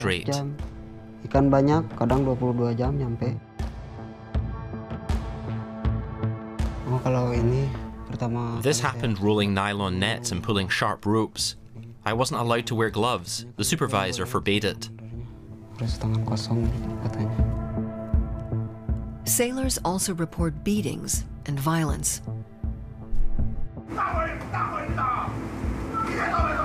straight. jam. Ikan banyak, kadang 22 jam nyampe. Oh, kalau ini pertama This kali happened rolling nylon nets and pulling sharp ropes. I wasn't allowed to wear gloves. The supervisor forbade it. Harus tangan kosong katanya. Sailors also report beatings and violence.